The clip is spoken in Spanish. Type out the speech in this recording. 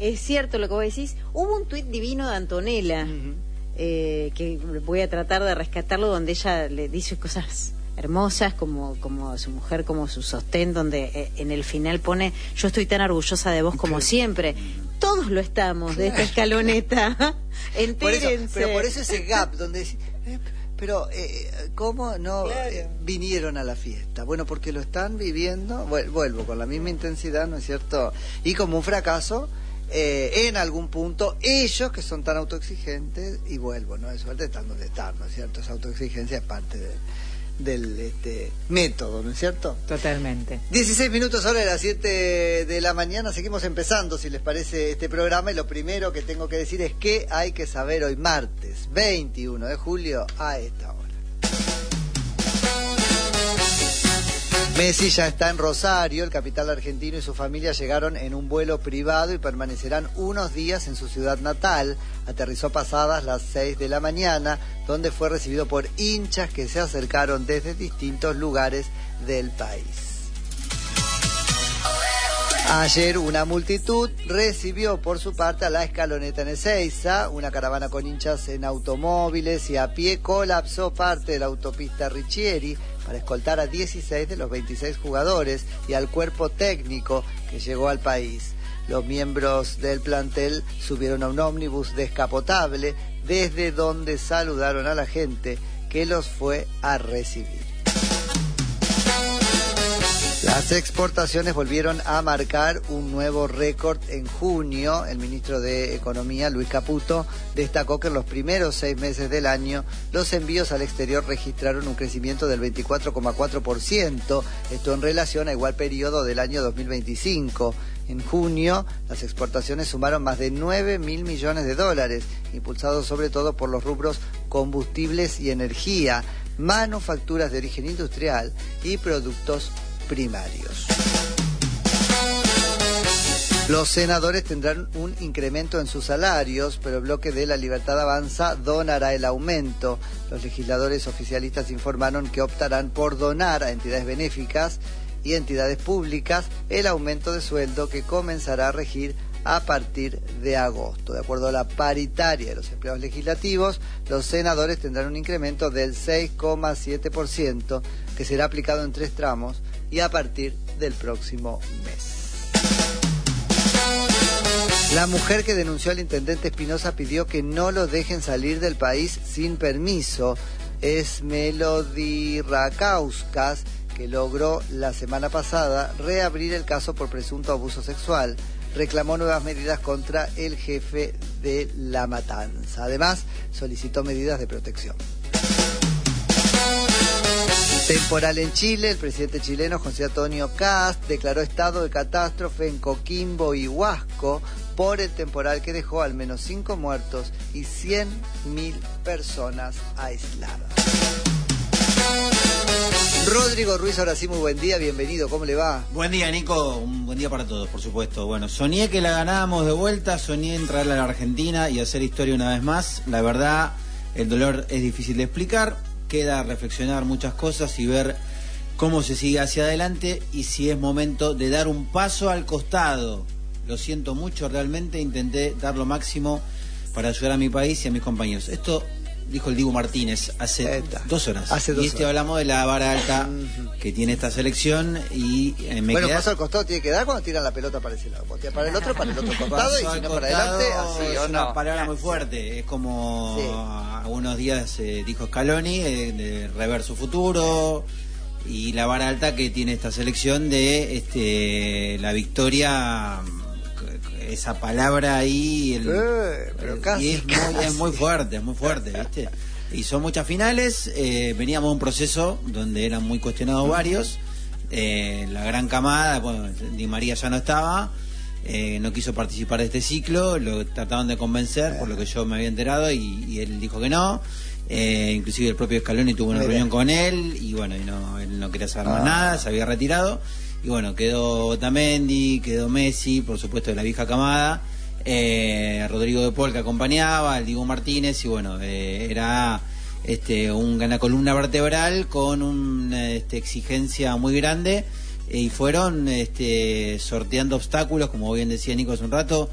es cierto lo que vos decís. Hubo un tuit divino de Antonella, que voy a tratar de rescatarlo, donde ella le dice cosas hermosas, como su mujer, como su sostén, donde en el final pone: yo estoy tan orgullosa de vos como siempre. Todos lo estamos, de esta escaloneta. Entérense. Pero por eso ese gap, donde pero ¿cómo no vinieron a la fiesta? Bueno, porque lo están viviendo, vuelvo, con la misma intensidad, ¿no es cierto? Y como un fracaso, en algún punto, ellos que son tan autoexigentes, y vuelvo, ¿no? De suerte están donde están, ¿no es cierto? Esa autoexigencia es parte del método, ¿no es cierto? Totalmente. 16 minutos ahora de las 7 de la mañana, seguimos empezando, si les parece, este programa, y lo primero que tengo que decir es que hay que saber hoy, martes 21 de julio, a esta hora. Messi ya está en Rosario. El capital argentino y su familia llegaron en un vuelo privado y permanecerán unos días en su ciudad natal. Aterrizó pasadas las 6 de la mañana, donde fue recibido por hinchas que se acercaron desde distintos lugares del país. Ayer una multitud recibió por su parte a la escaloneta en Ezeiza. Una caravana con hinchas en automóviles y a pie colapsó parte de la autopista Riccieri para escoltar a 16 de los 26 jugadores y al cuerpo técnico que llegó al país. Los miembros del plantel subieron a un ómnibus descapotable, desde donde saludaron a la gente que los fue a recibir. Las exportaciones volvieron a marcar un nuevo récord en junio. El ministro de Economía, Luis Caputo, destacó que en los primeros 6 meses del año los envíos al exterior registraron un crecimiento del 24,4%, esto en relación a igual periodo del año 2025. En junio, las exportaciones sumaron más de 9.000 millones de dólares, impulsados sobre todo por los rubros combustibles y energía, manufacturas de origen industrial y productos primarios. Los senadores tendrán un incremento en sus salarios, pero el bloque de La Libertad Avanza donará el aumento. Los legisladores oficialistas informaron que optarán por donar a entidades benéficas y entidades públicas el aumento de sueldo que comenzará a regir a partir de agosto. De acuerdo a la paritaria de los empleados legislativos, los senadores tendrán un incremento del 6,7%, que será aplicado en 3 tramos y a partir del próximo mes. La mujer que denunció al intendente Espinosa pidió que no lo dejen salir del país sin permiso. Es Melody Rakauskas, que logró la semana pasada reabrir el caso por presunto abuso sexual. Reclamó nuevas medidas contra el jefe de La Matanza. Además, solicitó medidas de protección. Temporal en Chile. El presidente chileno José Antonio Kast declaró estado de catástrofe en Coquimbo y Huasco por el temporal que dejó al menos 5 muertos y 100.000 personas aisladas. Rodrigo Ruiz, ahora sí, muy buen día, bienvenido, ¿cómo le va? Buen día, Nico, un buen día para todos, por supuesto. Bueno, soñé que la ganábamos de vuelta, soñé en traerla a la Argentina y hacer historia una vez más. La verdad, el dolor es difícil de explicar, queda reflexionar muchas cosas y ver cómo se sigue hacia adelante y si es momento de dar un paso al costado. Lo siento mucho, realmente intenté dar lo máximo para ayudar a mi país y a mis compañeros. Esto dijo el Dibu Martínez hace 2 horas. Y hablamos de la vara alta que tiene esta selección y bueno, paso al costado tiene que dar cuando tiran la pelota para ese lado. Para el otro costado, y si no para adelante, así. Es una palabra muy fuerte. Es como algunos días dijo Scaloni, de rever su futuro, y la vara alta que tiene esta selección de la victoria. Esa palabra ahí pero casi, es muy fuerte, ¿viste? Y son muchas finales. Veníamos de un proceso donde eran muy cuestionados varios. La gran camada, bueno, Di María ya no estaba, no quiso participar de este ciclo, lo trataban de convencer por lo que yo me había enterado y él dijo que no. Inclusive el propio Scaloni tuvo una reunión con él y bueno, él no quería saber más nada, se había retirado. Y bueno, quedó Otamendi, quedó Messi, por supuesto de la vieja camada, Rodrigo de Paul que acompañaba, el Dibu Martínez, y bueno, era una columna vertebral con una exigencia muy grande, y fueron sorteando obstáculos, como bien decía Nico hace un rato.